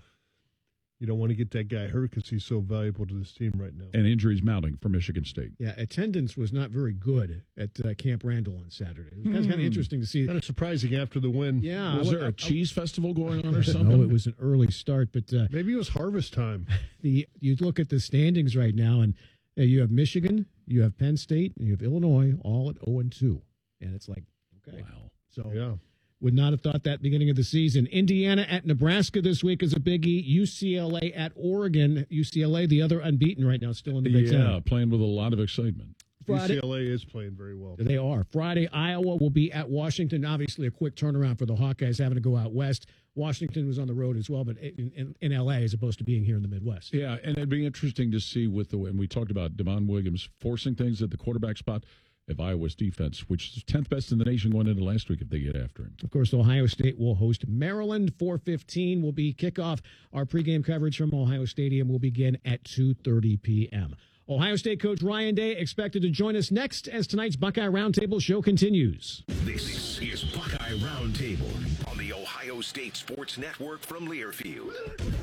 you don't want to get that guy hurt because he's so valuable to this team right now. And injuries mounting for Michigan State. Yeah, attendance was not very good at Camp Randall on Saturday. It was kind of interesting to see. Kind of surprising after the win. Yeah, was there a cheese festival going on or something? No, it was an early start, but maybe it was harvest time. You look at the standings right now, and you have Michigan, you have Penn State, and you have Illinois, all at 0-2. And it's like, okay. Wow. So, yeah. Would not have thought that beginning of the season. Indiana at Nebraska this week is a biggie. UCLA at Oregon. UCLA, the other unbeaten right now, still in the Big Ten. Yeah, playing with a lot of excitement. Friday, UCLA is playing very well. They are. Friday, Iowa will be at Washington. Obviously, a quick turnaround for the Hawkeyes having to go out west. Washington was on the road as well, but in L.A. as opposed to being here in the Midwest. Yeah, and it'd be interesting to see and we talked about DeMond Williams forcing things at the quarterback spot, of Iowa's defense, which is 10th best in the nation going into last week if they get after him. Of course, Ohio State will host Maryland. 4:15 will be kickoff. Our pregame coverage from Ohio Stadium will begin at 2:30 p.m. Ohio State coach Ryan Day expected to join us next as tonight's Buckeye Roundtable show continues. This is Buckeye Roundtable on the Ohio State Sports Network from Learfield.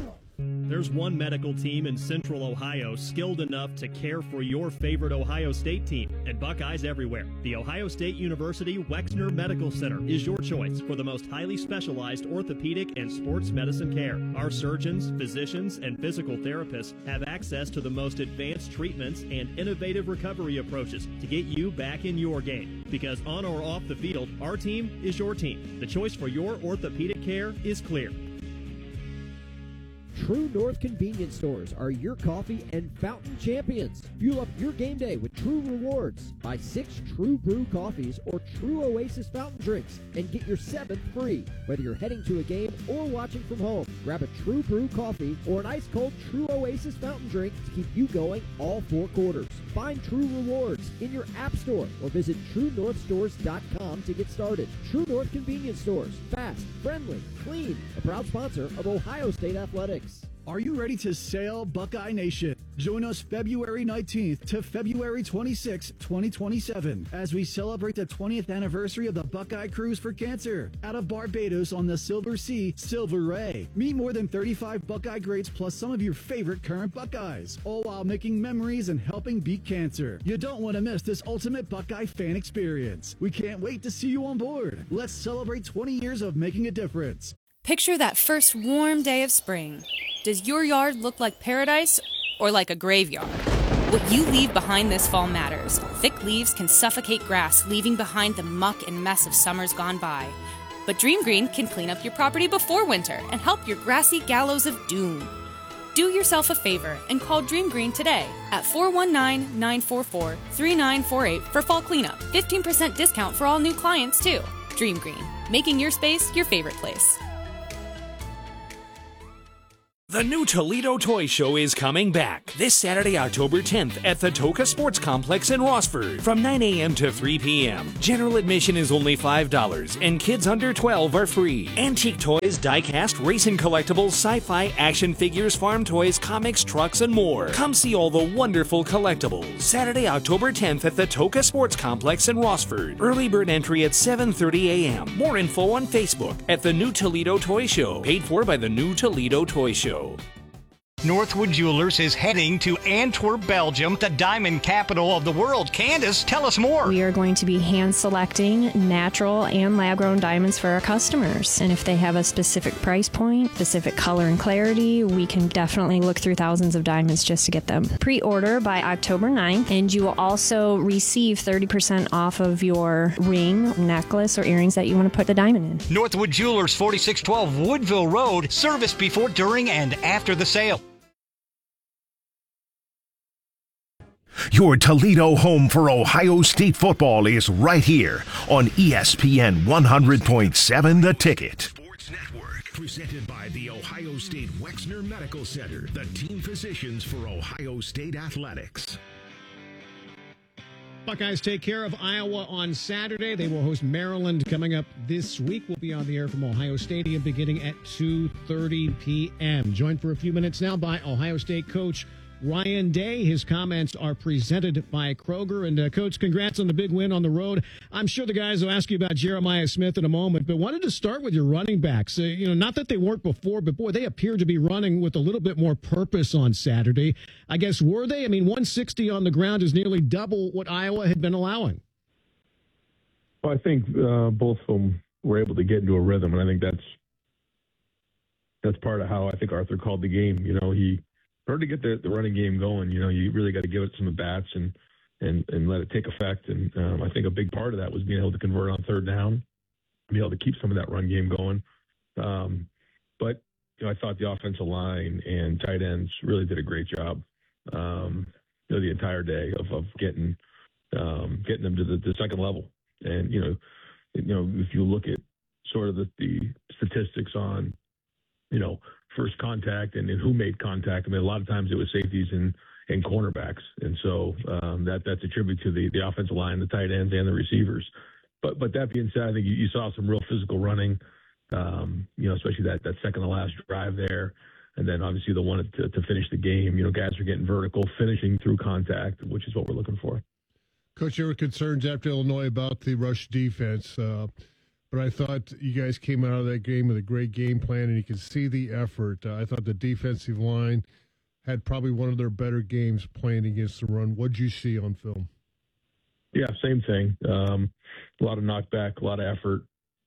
There's one medical team in Central Ohio skilled enough to care for your favorite Ohio State team, and Buckeyes everywhere. The Ohio State University Wexner Medical Center is your choice for the most highly specialized orthopedic and sports medicine care. Our surgeons, physicians, and physical therapists have access to the most advanced treatments and innovative recovery approaches to get you back in your game. Because on or off the field, our team is your team. The choice for your orthopedic care is clear. True North convenience stores are your coffee and fountain champions. Fuel up your game day with True Rewards. Buy 6 True Brew coffees or True Oasis fountain drinks and get your 7th free. Whether you're heading to a game or watching from home, grab a True Brew coffee or an ice-cold True Oasis fountain drink to keep you going all 4 quarters. Find True Rewards in your app store or visit TrueNorthStores.com to get started. True North convenience stores. Fast, friendly, clean. A proud sponsor of Ohio State Athletics. Are you ready to sail, Buckeye Nation? Join us February 19th to February 26, 2027, as we celebrate the 20th anniversary of the Buckeye Cruise for Cancer out of Barbados on the Silver Sea, Silver Ray. Meet more than 35 Buckeye greats plus some of your favorite current Buckeyes, all while making memories and helping beat cancer. You don't want to miss this ultimate Buckeye fan experience. We can't wait to see you on board. Let's celebrate 20 years of making a difference. Picture that first warm day of spring. Does your yard look like paradise or like a graveyard? What you leave behind this fall matters. Thick leaves can suffocate grass, leaving behind the muck and mess of summers gone by. But Dream Green can clean up your property before winter and help your grassy gallows of doom. Do yourself a favor and call Dream Green today at 419-944-3948 for fall cleanup. 15% discount for all new clients, too. Dream Green, making your space your favorite place. The new Toledo Toy Show is coming back this Saturday, October 10th at the Toca Sports Complex in Rossford from 9 a.m. to 3 p.m. General admission is only $5 and kids under 12 are free. Antique toys, die-cast, racing collectibles, sci-fi, action figures, farm toys, comics, trucks, and more. Come see all the wonderful collectibles. Saturday, October 10th at the Toca Sports Complex in Rossford. Early bird entry at 7:30 a.m. More info on Facebook at the New Toledo Toy Show. Paid for by the New Toledo Toy Show. Northwood Jewelers is heading to Antwerp, Belgium, the diamond capital of the world. Candace, tell us more. We are going to be hand selecting natural and lab-grown diamonds for our customers. And if they have a specific price point, specific color and clarity, we can definitely look through thousands of diamonds just to get them. Pre-order by October 9th, and you will also receive 30% off of your ring, necklace, or earrings that you want to put the diamond in. Northwood Jewelers, 4612 Woodville Road. Service before, during, and after the sale. Your Toledo home for Ohio State football is right here on ESPN 100.7 The Ticket. Sports Network, presented by the Ohio State Wexner Medical Center, the team physicians for Ohio State athletics. Buckeyes take care of Iowa on Saturday. They will host Maryland coming up this week. We'll be on the air from Ohio Stadium beginning at 2:30 p.m. Joined for a few minutes now by Ohio State coach Ryan Day. His comments are presented by Kroger. And, Coach, congrats on the big win on the road. I'm sure the guys will ask you about Jeremiah Smith in a moment, but wanted to start with your running backs. Not that they weren't before, but, boy, they appear to be running with a little bit more purpose on Saturday. I guess, were they? 160 on the ground is nearly double what Iowa had been allowing. Well, I think both of them were able to get into a rhythm, and I think that's part of how I think Arthur called the game. He in order to get the running game going, you really got to give it some at-bats and let it take effect. And I think a big part of that was being able to convert on third down, be able to keep some of that run game going. But I thought the offensive line and tight ends really did a great job, the entire day of getting them to the second level. And if you look at sort of the statistics on first contact and who made contact. A lot of times it was safeties and cornerbacks. And so that's a tribute to the offensive line, the tight ends, and the receivers. But that being said, I think you saw some real physical running, especially that second to last drive there. And then obviously the one to finish the game. Guys are getting vertical, finishing through contact, which is what we're looking for. Coach, there were concerns after Illinois about the rush defense. But I thought you guys came out of that game with a great game plan, and you can see the effort. I thought the defensive line had probably one of their better games playing against the run. What did you see on film? Yeah, same thing. A lot of knockback, a lot of effort,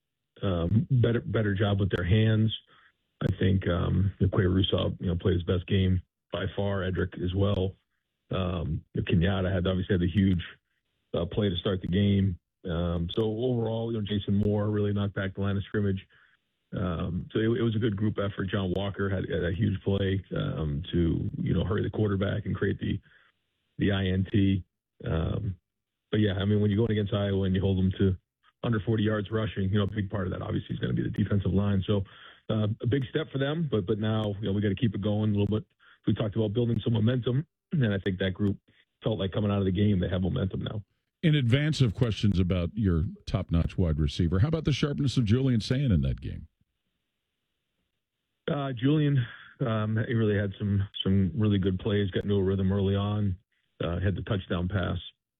better job with their hands. I think Quay Russo, played his best game by far. Edric as well. Kenyatta obviously had the huge play to start the game. So overall, Jason Moore really knocked back the line of scrimmage. So it was a good group effort. John Walker had a huge play to hurry the quarterback and create the INT. But yeah, when you're going against Iowa and you hold them to under 40 yards rushing, a big part of that obviously is going to be the defensive line. So a big step for them. But now we got to keep it going a little bit. We talked about building some momentum, and I think that group felt like coming out of the game they have momentum now. In advance of questions about your top-notch wide receiver, how about the sharpness of Julian Sayin in that game? Julian, He really had some really good plays, got into a rhythm early on, had the touchdown pass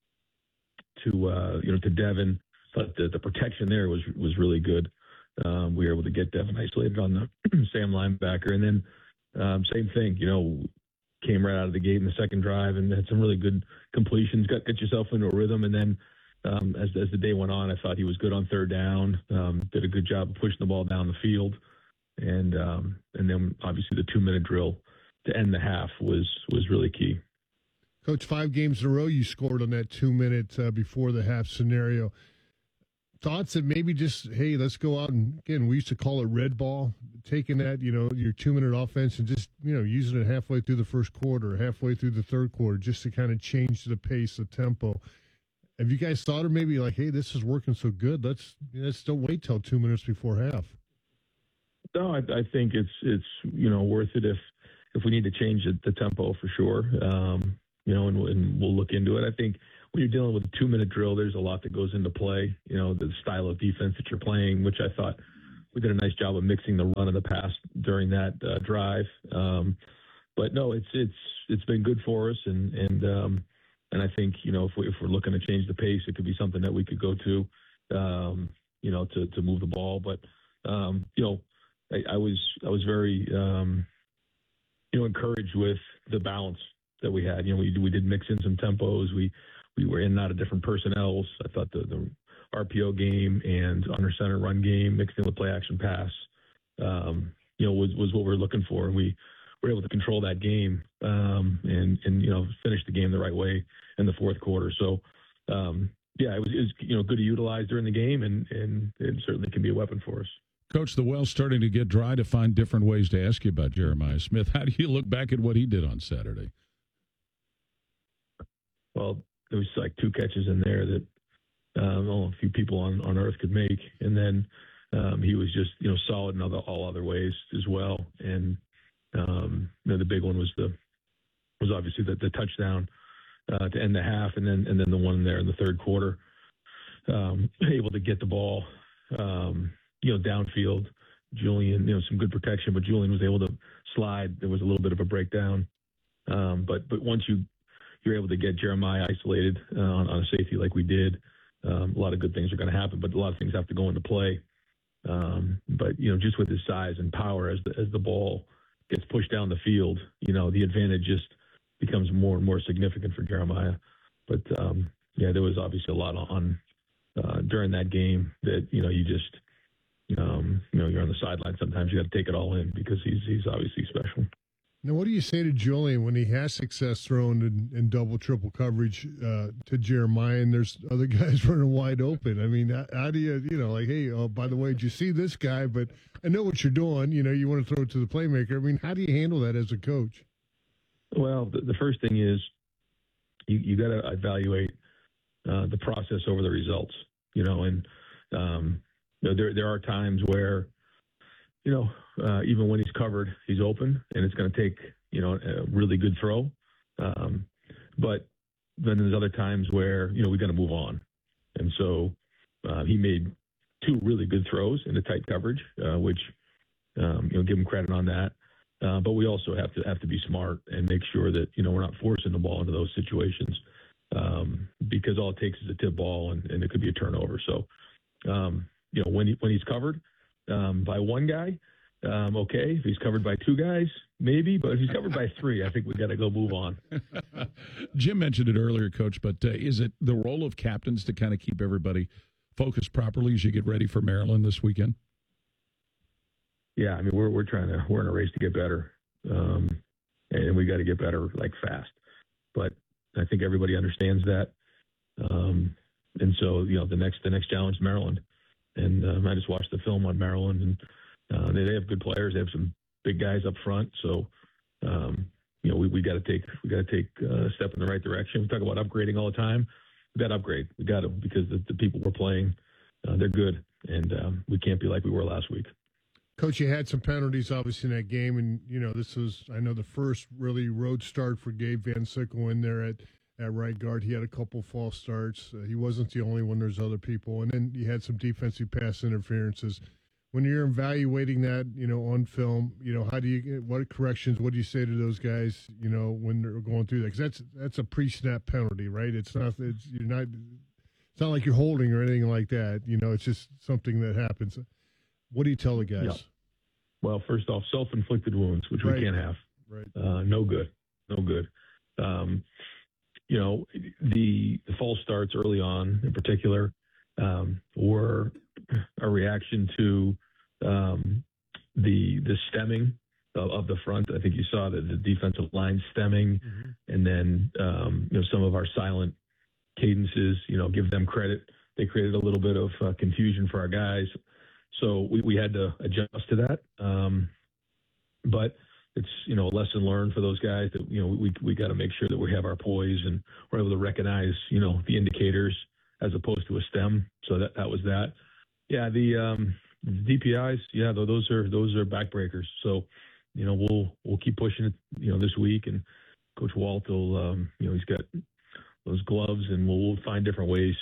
to Devin. But the protection there was really good. We were able to get Devin isolated on the Sam linebacker. And then same thing, came right out of the gate in the second drive and had some really good completions, got yourself into a rhythm. And then as the day went on, I thought he was good on third down, did a good job of pushing the ball down the field. And then obviously the 2-minute drill to end the half was really key. Coach, 5 games in a row you scored on that 2-minute before the half scenario. Thoughts that maybe just, hey, let's go out and, again, we used to call it red ball, taking that, your 2-minute offense and just, using it halfway through the first quarter, halfway through the third quarter, just to kind of change the pace, the tempo. Have you guys thought of maybe like, hey, this is working so good, let's don't wait till 2 minutes before half? No, I think it's worth it if we need to change the tempo for sure. And we'll look into it. I think when you're dealing with a 2-minute drill, there's a lot that goes into play. The style of defense that you're playing, which I thought we did a nice job of mixing the run and the pass during that drive. But no, it's been good for us, and I think if we're looking to change the pace, it could be something that we could go to move the ball. But I was very encouraged with the balance that we had. We did mix in some tempos. We were in and out of different personnels. I thought the RPO game and under center run game mixed in with play action pass, was what we were looking for. And we were able to control that game and finish the game the right way in the fourth quarter. So, it was good to utilize during the game, and it certainly can be a weapon for us. Coach, the well's starting to get dry to find different ways to ask you about Jeremiah Smith. How do you look back at what he did on Saturday? Well, there was like 2 catches in there that a few people on earth could make. And then he was just, solid in all other ways as well. And, the big one was obviously the touchdown to end the half, and then the one there in the third quarter, able to get the ball, downfield. Julian, some good protection, but Julian was able to slide. There was a little bit of a breakdown. But once you're able to get Jeremiah isolated on a safety like we did, a lot of good things are going to happen, but a lot of things have to go into play. But just with his size and power, as the ball gets pushed down the field, the advantage just becomes more and more significant for Jeremiah. But there was obviously a lot on during that game that you just you're on the sideline. Sometimes you got to take it all in because he's obviously special. Now, what do you say to Julian when he has success thrown in double, triple coverage to Jeremiah, and there's other guys running wide open? I mean, how do you, hey, oh, by the way, did you see this guy? But I know what you're doing. You want to throw it to the playmaker. I mean, how do you handle that as a coach? Well, the first thing is you got to evaluate the process over the results, and there are times where, even when he's covered, he's open, and it's going to take, a really good throw. But then there's other times where, we got to move on. And so he made 2 really good throws into tight coverage, which, give him credit on that. But we also have to be smart and make sure that, we're not forcing the ball into those situations because all it takes is a tip ball and it could be a turnover. So, when he's covered by 1 guy, okay. If he's covered by 2 guys, maybe. But if he's covered by 3, I think we got to go move on. Jim mentioned it earlier, Coach, but is it the role of captains to kind of keep everybody focused properly as you get ready for Maryland this weekend? Yeah, I mean, we're in a race to get better, and we got to get better fast. But I think everybody understands that, and so the next challenge is Maryland, and I just watched the film on Maryland, and they have good players. They have some big guys up front, so we got to take a step in the right direction. We talk about upgrading all the time. We got to upgrade. We got to, because the people we're playing, they're good, and we can't be like we were last week. Coach, you had some penalties, obviously, in that game, and, this was, I know, the first really road start for Gabe Van Sickle in there at right guard. He had a couple false starts. He wasn't the only one. There's other people. And then you had some defensive pass interferences. when you're evaluating that, on film, what corrections, what do you say to those guys, when they're going through that? Because that's a pre-snap penalty, right? It's not like you're holding or anything like that. It's just something that happens. What do you tell the guys? Yeah. Well, first off, self-inflicted wounds, which we can't have. Right. No good. The false starts early on, in particular, were a reaction to the stemming of the front. I think you saw the defensive line stemming, and then some of our silent cadences. Give them credit. They created a little bit of confusion for our guys, so we had to adjust to that. But it's a lesson learned for those guys that we got to make sure that we have our poise and we're able to recognize the indicators as opposed to a stem. So that was that. Yeah, the DPIs. Yeah, those are backbreakers. So we'll keep pushing it this week, and Coach Walt will he's got those gloves, and we'll find different ways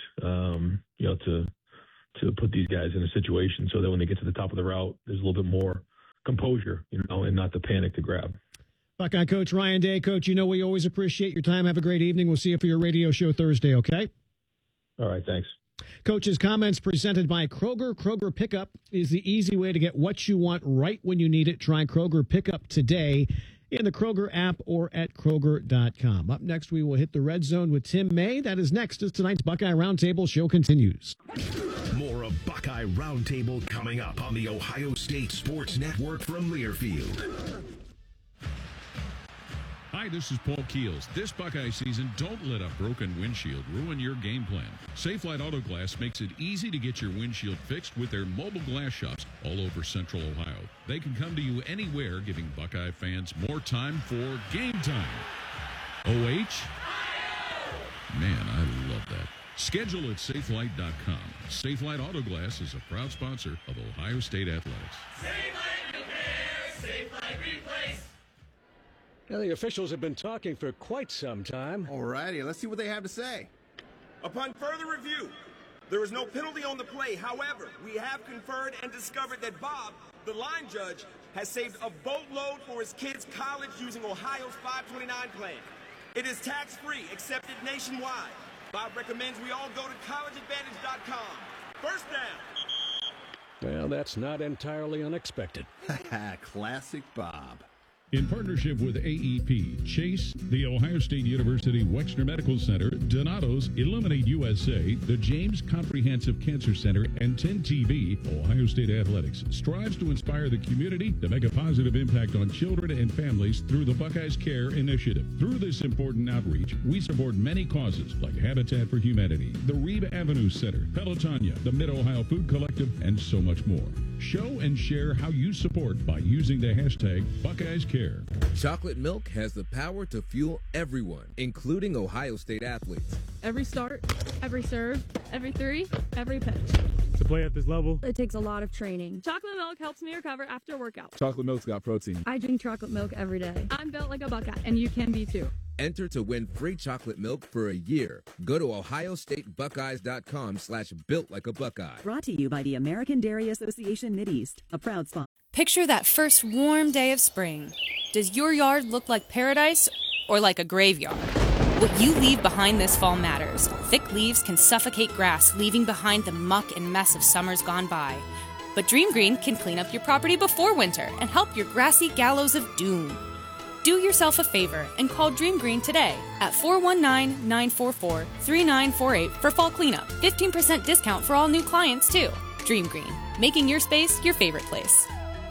to put these guys in a situation so that when they get to the top of the route, there's a little bit more composure, and not the panic to grab. Buckeye coach Ryan Day. Coach, we always appreciate your time. Have a great evening. We'll see you for your radio show Thursday, okay? All right, thanks. Coach's comments presented by Kroger. Kroger Pickup is the easy way to get what you want right when you need it. Try Kroger Pickup today in the Kroger app or at Kroger.com. Up next, we will hit the red zone with Tim May. That is next as tonight's Buckeye Roundtable show continues. More of Buckeye Roundtable coming up on the Ohio State Sports Network from Learfield. Hi, this is Paul Keels. This Buckeye season, don't let a broken windshield ruin your game plan. Safelite Auto Glass makes it easy to get your windshield fixed with their mobile glass shops all over Central Ohio. They can come to you anywhere, giving Buckeye fans more time for game time. OH? Man, I love that. Schedule at Safelite.com. Safelite Auto Glass is a proud sponsor of Ohio State Athletics. Safelite Repair, Safelite Replace. Now, the officials have been talking for quite some time. All righty, let's see what they have to say. Upon further review, there is no penalty on the play. However, we have conferred and discovered that Bob, the line judge, has saved a boatload for his kids' college using Ohio's 529 plan. It is tax-free, accepted nationwide. Bob recommends we all go to collegeadvantage.com. First down. Well, that's not entirely unexpected. Classic Bob. In partnership with AEP, Chase, the Ohio State University Wexner Medical Center, Donato's, Illuminate USA, the James Comprehensive Cancer Center, and 10TV, Ohio State Athletics strives to inspire the community to make a positive impact on children and families through the Buckeyes Care Initiative. Through this important outreach, we support many causes like Habitat for Humanity, the Reeb Avenue Center, Pelotonia, the Mid-Ohio Food Collective, and so much more. Show and share how you support by using the hashtag Buckeyes Care. Chocolate milk has the power to fuel everyone, including Ohio State athletes. Every start, every serve, every three, every pitch. To play at this level, it takes a lot of training. Chocolate milk helps me recover after a workout. Chocolate milk's got protein. I drink chocolate milk every day. I'm built like a Buckeye, and you can be too. Enter to win free chocolate milk for a year. Go to ohiostatebuckeyes.com/builtlikeabuckeye. Brought to you by the American Dairy Association Mideast, a proud sponsor. Picture that first warm day of spring. Does your yard look like paradise or like a graveyard? What you leave behind this fall matters. Thick leaves can suffocate grass, leaving behind the muck and mess of summers gone by. But Dream Green can clean up your property before winter and help your grassy gallows of doom. Do yourself a favor and call Dream Green today at 419-944-3948 for fall cleanup. 15% discount for all new clients, too. Dream Green, making your space your favorite place.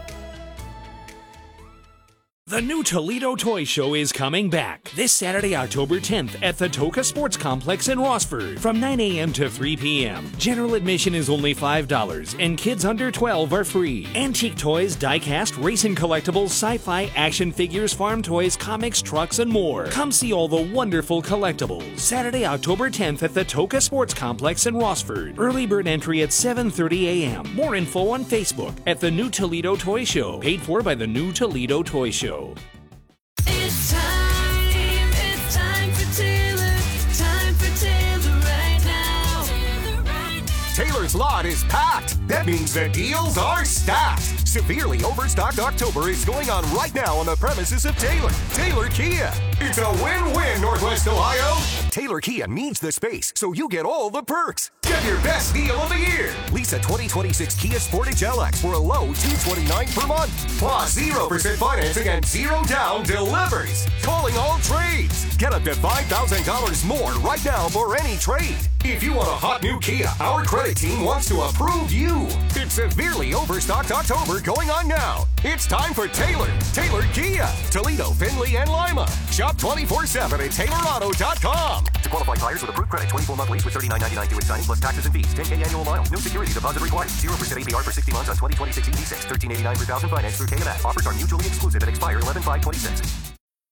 The new Toledo Toy Show is coming back this Saturday, October 10th at the Toka Sports Complex in Rossford from 9 a.m. to 3 p.m. General admission is only $5 and kids under 12 are free. Antique toys, die-cast, racing collectibles, sci-fi, action figures, farm toys, comics, trucks, and more. Come see all the wonderful collectibles. Saturday, October 10th at the Toka Sports Complex in Rossford. Early bird entry at 7:30 a.m. More info on Facebook at the New Toledo Toy Show. Paid for by the New Toledo Toy Show. It's time for Taylor right now. Taylor's lot is packed. That means the deals are stacked. Severely overstocked October is going on right now on the premises of Taylor Kia. It's a win-win, Northwest Ohio. Taylor Kia needs the space, so you get all the perks. Get your best deal of the year. Lease a 2026 Kia Sportage LX for a low $229 per month. Plus 0% financing and 0 down delivers. Calling all trades. Get up to $5,000 more right now for any trade. If you want a hot new Kia, our credit team wants to approve you. It's severely overstocked October going on now. It's time for Taylor Kia. Toledo, Findlay, and Lima. Shop 24/7 at TaylorAuto.com. To qualified buyers with approved credit, 24-month lease with $39.99 due at signing plus taxes and fees. 10K annual miles. No security deposit required. 0% APR for 60 months on 2026 EV6. $13.89 per thousand finance through KMF. Offers are mutually exclusive and expire 11/5/26.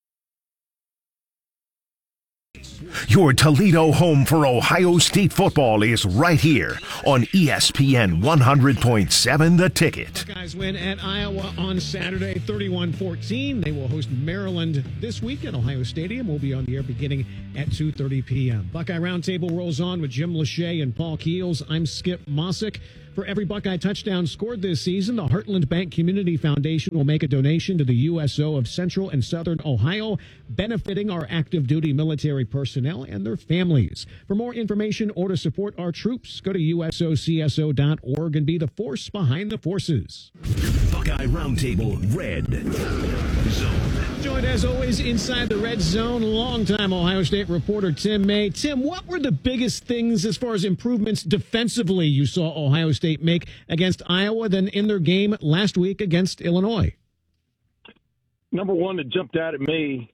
Your Toledo home for Ohio State football is right here on ESPN 100.7 The Ticket. Buckeyes win at Iowa on Saturday, 31-14. They will host Maryland this week at Ohio Stadium. We'll be on the air beginning at 2:30 p.m. Buckeye Roundtable rolls on with Jim Lachey and Paul Keels. I'm Skip Mossick. For every Buckeye touchdown scored this season, the Heartland Bank Community Foundation will make a donation to the USO of Central and Southern Ohio, benefiting our active duty military personnel and their families. For more information or to support our troops, go to usocso.org and be the force behind the forces. Buckeye Roundtable Red Zone. Joined as always inside the Red Zone, longtime Ohio State reporter Tim May. Tim, what were the biggest things as far as improvements defensively you saw Ohio State make against Iowa than in their game last week against Illinois? Number one that jumped out at me